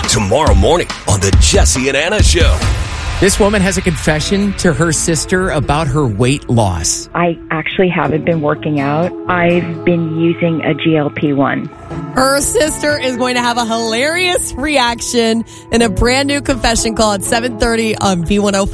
tomorrow morning on the Jesse and Anna Show. This woman has a confession to her sister about her weight loss. I actually haven't been working out. I've been using a GLP-1. Her sister is going to have a hilarious reaction in a brand new confession call at 7:30 on B105.